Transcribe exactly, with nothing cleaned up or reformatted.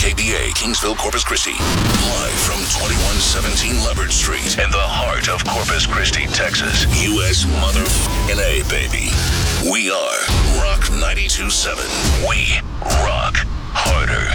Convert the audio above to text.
K B A, Kingsville, Corpus Christi. Live from twenty-one seventeen Leopard Street in the heart of Corpus Christi, Texas. U S motherfucking A, baby. We are Rock ninety-two point seven. We rock harder.